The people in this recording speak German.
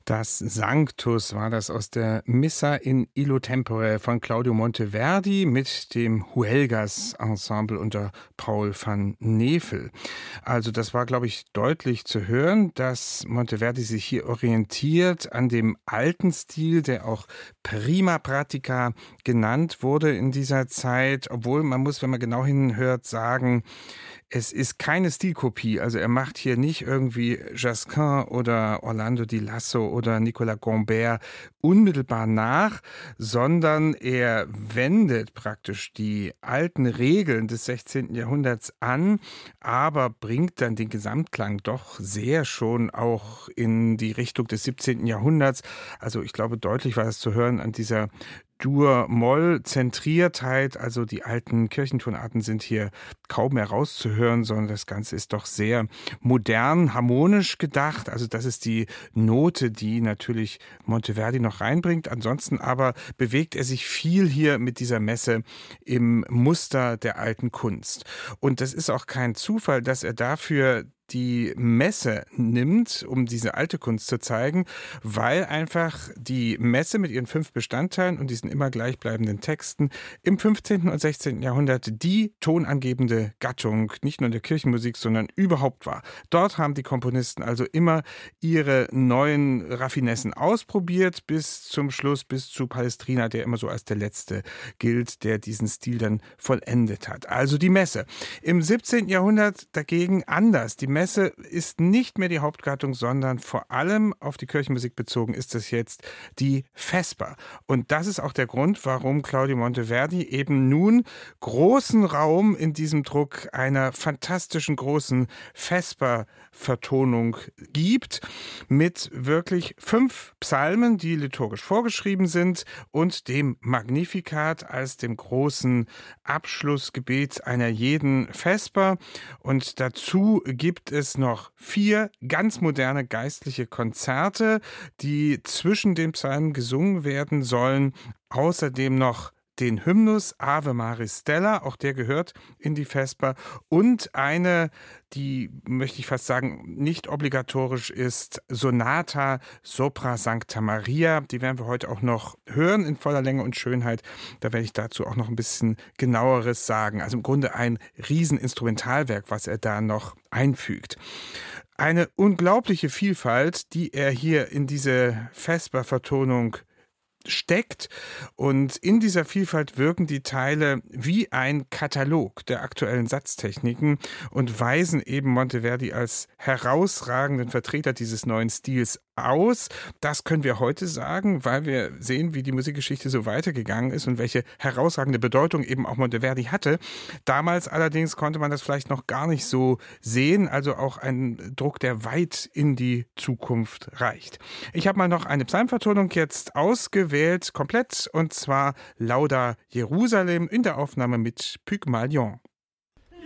Das Sanctus war das aus der Missa in Illo Tempore von Claudio Monteverdi mit dem Huelgas Ensemble unter Paul van Nevel. Also das war, glaube ich, deutlich zu hören, dass Monteverdi sich hier orientiert an dem alten Stil, der auch Prima Pratica genannt wurde in dieser Zeit, obwohl man muss, wenn man genau hinhört, sagen, es ist keine Stilkopie, also er macht hier nicht irgendwie Josquin oder Orlando di Lasso oder Nicolas Gombert unmittelbar nach, sondern er wendet praktisch die alten Regeln des 16. Jahrhunderts an, aber bringt dann den Gesamtklang doch sehr schon auch in die Richtung des 17. Jahrhunderts. Also ich glaube, deutlich war es zu hören an dieser Dur-Moll-Zentriertheit, also die alten Kirchentonarten sind hier kaum mehr rauszuhören, sondern das Ganze ist doch sehr modern, harmonisch gedacht. Also das ist die Note, die natürlich Monteverdi noch reinbringt. Ansonsten aber bewegt er sich viel hier mit dieser Messe im Muster der alten Kunst. Und das ist auch kein Zufall, dass er dafür die Messe nimmt, um diese alte Kunst zu zeigen, weil einfach die Messe mit ihren 5 Bestandteilen und diesen immer gleichbleibenden Texten im 15. und 16. Jahrhundert die tonangebende Gattung, nicht nur in der Kirchenmusik, sondern überhaupt war. Dort haben die Komponisten also immer ihre neuen Raffinessen ausprobiert, bis zum Schluss, bis zu Palestrina, der immer so als der Letzte gilt, der diesen Stil dann vollendet hat. Also die Messe. Im 17. Jahrhundert dagegen anders. Die Messe ist nicht mehr die Hauptgattung, sondern vor allem auf die Kirchenmusik bezogen ist es jetzt die Vesper. Und das ist auch der Grund, warum Claudio Monteverdi eben nun großen Raum in diesem Druck einer fantastischen großen Vesper-Vertonung gibt, mit wirklich 5 Psalmen, die liturgisch vorgeschrieben sind, und dem Magnificat als dem großen Abschlussgebet einer jeden Vesper. Und dazu gibt es noch 4 ganz moderne geistliche Konzerte, die zwischen den Psalmen gesungen werden sollen. Außerdem noch den Hymnus Ave Maris Stella, auch der gehört in die Vesper, und eine, die, möchte ich fast sagen, nicht obligatorisch ist, Sonata Sopra Sancta Maria. Die werden wir heute auch noch hören in voller Länge und Schönheit. Da werde ich dazu auch noch ein bisschen genaueres sagen. Also im Grunde ein Rieseninstrumentalwerk, was er da noch einfügt. Eine unglaubliche Vielfalt, die er hier in diese Vesper-Vertonung steckt, und in dieser Vielfalt wirken die Teile wie ein Katalog der aktuellen Satztechniken und weisen eben Monteverdi als herausragenden Vertreter dieses neuen Stils aus. Das können wir heute sagen, weil wir sehen, wie die Musikgeschichte so weitergegangen ist und welche herausragende Bedeutung eben auch Monteverdi hatte. Damals allerdings konnte man das vielleicht noch gar nicht so sehen, also auch ein Druck, der weit in die Zukunft reicht. Ich habe mal noch eine Psalmvertonung jetzt ausgewählt, komplett, und zwar Lauda Jerusalem in der Aufnahme mit Pygmalion.